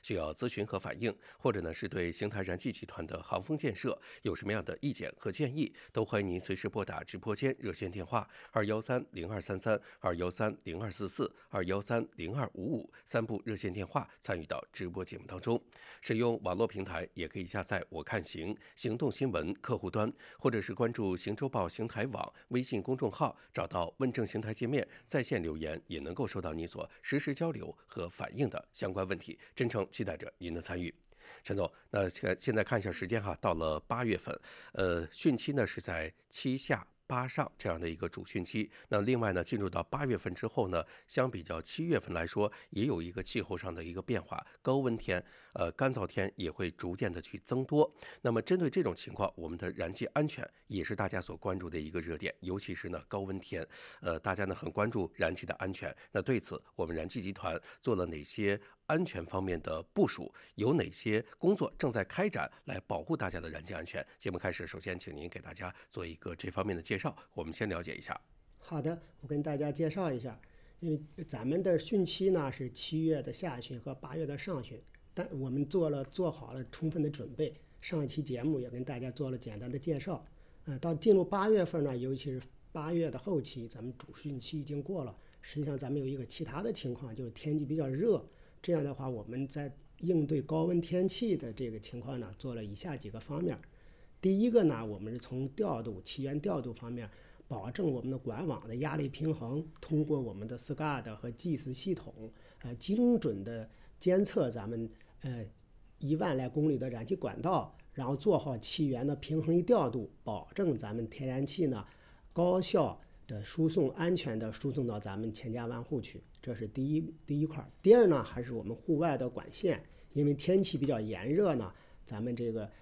需要咨询和反映，或者呢是对邢台燃气集团的航风建设有什么样的意见和建议，都欢迎您随时拨打直播间热线电话213-0233、213-0244、213-0255部热线电话参与到直播节目当中。使用网络平台也可以下载我看行行动新闻客户端，或者是关注行周报邢台网微信公众号，找到问政邢台界面，在线留言也能够收到你所实时交流和反映的相关问题，真诚期待着您的参与。陈总，那现在看一下时间哈，到了8月份，汛期呢是在7下8上这样的一个主汛期。那另外呢，进入到8月份之后呢，相比较7月份来说，也有一个气候上的一个变化，高温天，干燥天也会逐渐的去增多。那么针对这种情况，我们的燃气安全也是大家所关注的一个热点，尤其是呢高温天，大家呢很关注燃气的安全。那对此，我们燃气集团做了哪些安全方面的部署，有哪些工作正在开展来保护大家的燃气安全？节目开始，首先请您给大家做一个这方面的介绍，我们先了解一下。 好的，我跟大家介绍一下，因为咱们的汛期呢是7月的下旬和8月的上旬，但我们做好了充分的准备。上一期节目也跟大家做了简单的介绍。到进入8月份呢，尤其是8月的后期，咱们主汛期已经过了。实际上，咱们有一个其他的情况，就是天气比较热。这样的话，我们在应对高温天气的这个情况呢，做了以下几个方面。第一个呢，我们是从气源调度方面，保证我们的管网的压力平衡，通过我们的 SCADA 和 GIS 系统，精准的监测咱们10000来公里的燃气管道，然后做好气源的平衡与调度，保证咱们天然气呢高效的输送，安全的输送到咱们千家万户去，这是第一块。第二呢，还是我们户外的管线，因为天气比较炎热呢，咱们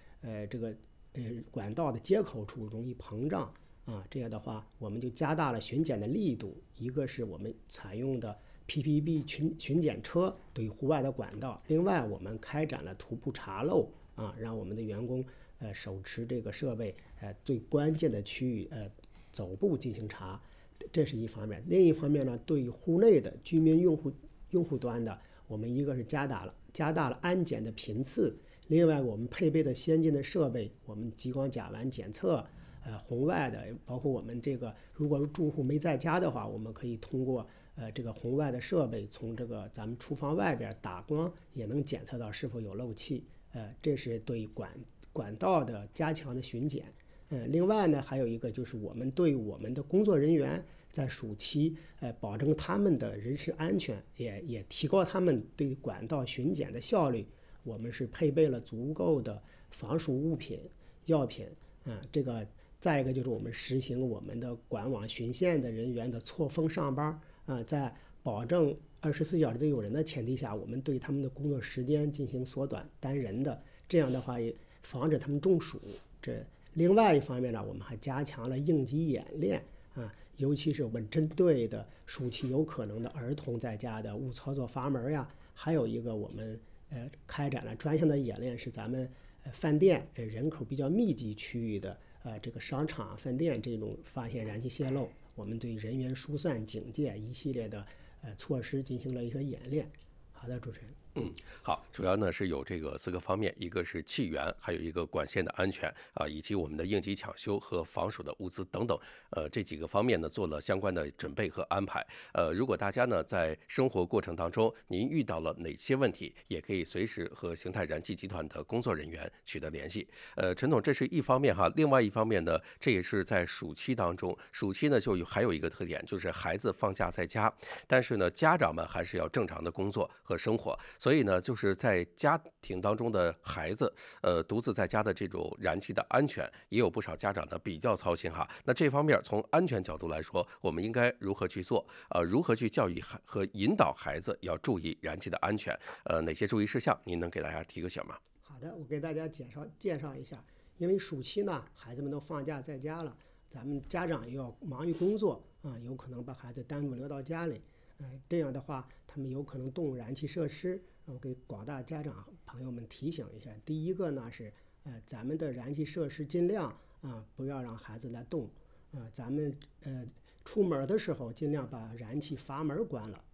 管道的接口处容易膨胀啊，这样的话我们就加大了巡检的力度。一个是我们采用的 PPB 巡检车对户外的管道，另外我们开展了徒步查漏啊，让我们的员工手持这个设备最关键的区域走步进行查，这是一方面。另一方面呢，对于户内的居民用户端的，我们一个是加大了安检的频次，另外我们配备的先进的设备，我们激光甲烷检测，红外的，包括我们这个如果住户没在家的话，我们可以通过这个红外的设备，从这个咱们厨房外边打光也能检测到是否有漏气，这是对管道的加强的巡检。另外呢，还有一个就是我们对我们的工作人员在暑期，保证他们的人身安全，也提高他们对管道巡检的效率。我们是配备了足够的防暑物品、药品，这个再一个就是我们实行我们的管网巡线的人员的错峰上班，在保证24小时都有人的前提下，我们对他们的工作时间进行缩短单人的，这样的话也防止他们中暑。另外一方面呢，我们还加强了应急演练尤其是我们针对的暑期有可能的儿童在家的误操作阀门呀，还有一个我们开展了专项的演练，是咱们饭店人口比较密集区域的这个商场、饭店这种发现燃气泄漏，我们对人员疏散、警戒一系列的措施进行了一个演练。好的，主持人。 好，主要呢是有这个4个方面，一个是气源，还有一个管线的安全以及我们的应急抢修和防暑的物资等等，这几个方面呢做了相关的准备和安排。如果大家呢在生活过程当中您遇到了哪些问题，也可以随时和邢台燃气集团的工作人员取得联系。陈总，这是一方面哈，另外一方面呢，这也是在暑期当中，暑期呢还有一个特点，就是孩子放假在家，但是呢家长们还是要正常的工作和生活。所以呢，就是在家庭当中的孩子，独自在家的这种燃气的安全，也有不少家长呢比较操心哈。那这方面从安全角度来说，我们应该如何去做？如何去教育和引导孩子要注意燃气的安全？哪些注意事项？您能给大家提个醒吗？ 好的，我给大家介绍一下。因为暑期呢，孩子们都放假在家了，咱们家长又要忙于工作有可能把孩子单独留到家里。这样的话，他们有可能动燃气设施。我给广大家长朋友们提醒一下，第一个呢是，咱们的燃气设施尽量不要让孩子来动。咱们出门的时候尽量把燃气阀门关了，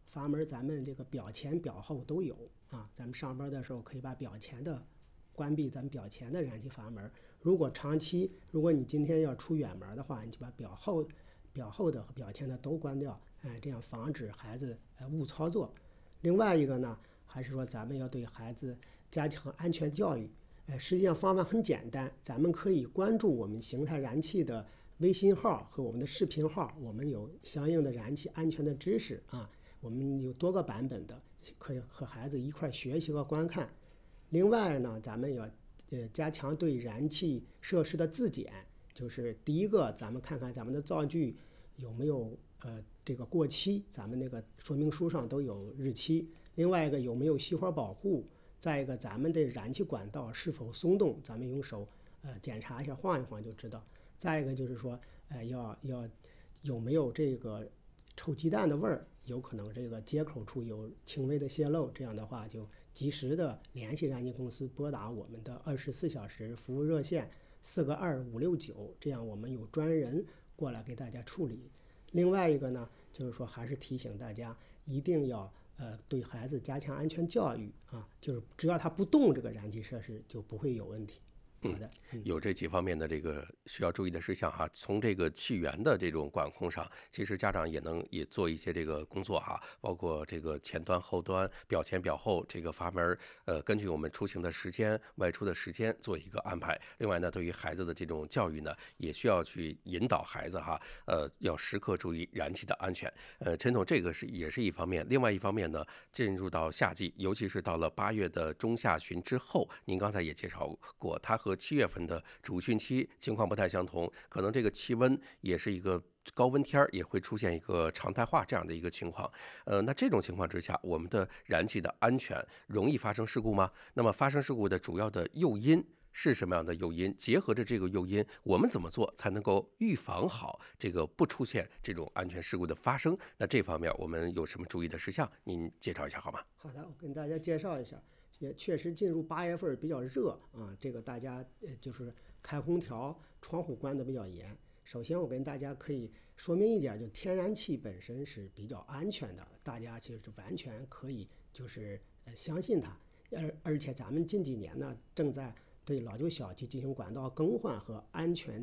阀门咱们这个表前表后都有啊。咱们上班的时候可以把表前的关闭，咱们表前的燃气阀门。如果长期，如果你今天要出远门的话，你就把表后的和表前的都关掉，这样防止孩子误操作。另外一个呢，还是说咱们要对孩子加强安全教育。实际上方法很简单，咱们可以关注我们邢台燃气的微信号和我们的视频号，我们有相应的燃气安全的知识啊，我们有多个版本的，可以和孩子一块学习和观看。另外呢，咱们要加强对燃气设施的自检，就是第一个，咱们看看咱们的灶具有没有这个过期，咱们那个说明书上都有日期。另外一个有没有熄火保护，再一个咱们的燃气管道是否松动，咱们用手检查一下，晃一晃就知道。再一个就是说要有没有这个臭鸡蛋的味儿，有可能这个接口处有轻微的泄漏，这样的话就及时的联系燃气公司，拨打我们的24小时服务热线4个2-569，这样我们有专人过来给大家处理。另外一个呢，就是说还是提醒大家一定要对孩子加强安全教育啊，就是只要他不动这个燃气设施就不会有问题。好的， 有这几方面的这个需要注意的事项哈。从这个气源的这种管控上，其实家长也做一些这个工作哈，包括这个前端、后端、表前、表后这个阀门，根据我们出行的时间、外出的时间做一个安排。另外呢，对于孩子的这种教育呢，也需要去引导孩子哈，要时刻注意燃气的安全。陈总，这个也是一方面。另外一方面呢，进入到夏季，尤其是到了8月的中下旬之后，您刚才也介绍过，它和7月份的主汛期情况不太相同，可能这个气温也是一个高温天也会出现一个常态化这样的一个情况。那这种情况之下，我们的燃气的安全容易发生事故吗？那么发生事故的主要的诱因是什么样的诱因？结合着这个诱因，我们怎么做才能够预防好这个不出现这种安全事故的发生？那这方面我们有什么注意的事项？您介绍一下好吗？ 好的，我跟大家介绍一下。也确实进入8月份比较热啊，这个大家就是开空调，窗户关得比较严。首先我跟大家可以说明一点，就天然气本身是比较安全的，大家其实完全可以就是相信它。而且咱们近几年呢，正在对老旧小区进行管道更换和安全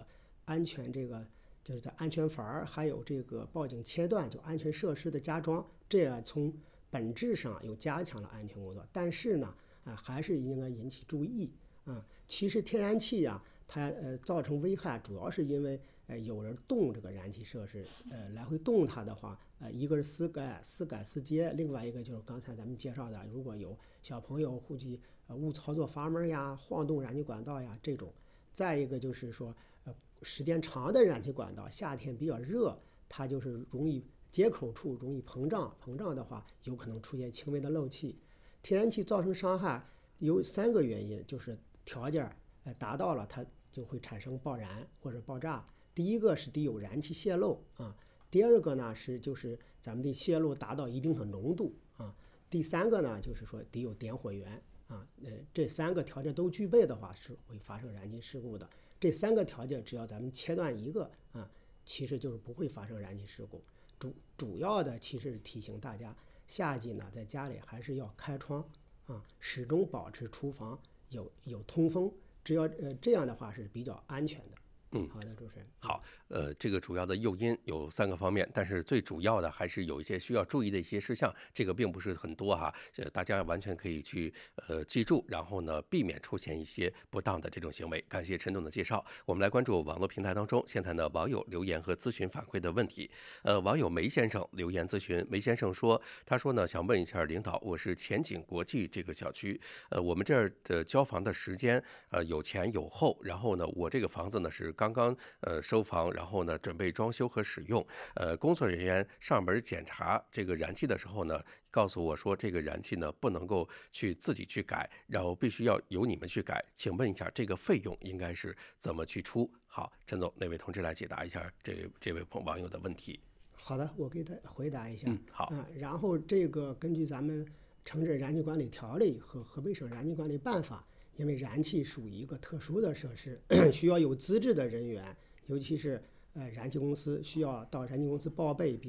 就是在安全阀还有这个报警切断，就安全设施的加装，这样从本质上又加强了安全工作。但是呢，还是应该引起注意啊。其实天然气啊，它造成危害，主要是因为有人动这个燃气设施，来回动它的话，一个是私改私接，另外一个就是刚才咱们介绍的，如果有小朋友估计误操作阀门呀、晃动燃气管道呀这种。再一个就是说，时间长的燃气管道，夏天比较热，它就是容易接口处容易膨胀的话，有可能出现轻微的漏气。天然气造成伤害有3个原因，就是条件达到了，它就会产生爆燃或者爆炸。第一个是得有燃气泄漏啊，第二个呢就是咱们的泄漏达到一定的浓度啊，第三个呢就是说得有点火源啊，这3个条件都具备的话，是会发生燃气事故的。这3个条件只要咱们切断一个啊，其实就是不会发生燃气事故。主要的其实是提醒大家，夏季呢在家里还是要开窗啊，始终保持厨房有通风，只要这样的话是比较安全的。好的，主持人。 好，这个主要的诱因有3个方面，但是最主要的还是有一些需要注意的一些事项，这个并不是很多哈，大家完全可以去记住，然后呢避免出现一些不当的这种行为。感谢陈总的介绍，我们来关注网络平台当中现在呢网友留言和咨询反馈的问题。网友梅先生留言咨询，梅先生说，他说呢想问一下领导，我是前景国际这个小区，我们这儿的交房的时间有前有后，然后呢我这个房子呢是刚刚收房，然后呢准备装修和使用，工作人员上门检查这个燃气的时候呢，告诉我说这个燃气呢不能够去自己去改，然后必须要由你们去改，请问一下这个费用应该是怎么去出？好，陈总，那位同志来解答一下这位网友的问题。 好的，我给他回答一下。 好。 然后这个根据咱们城镇燃气管理条例和河北省燃气管理办法，因为燃气属于一个特殊的设施，需要有资质的人员，尤其是燃气公司需要到燃气公司报备并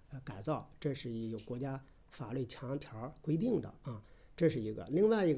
改造，这是有国家法律强条规定的啊，这是一个。另外一个。